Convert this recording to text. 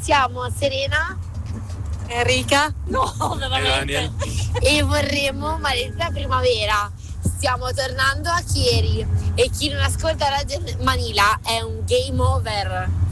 siamo Serena, Enrica, no, veramente, e vorremmo Maledetta Primavera. Stiamo tornando a Chieri e chi non ascolta Radio Manila è un game over.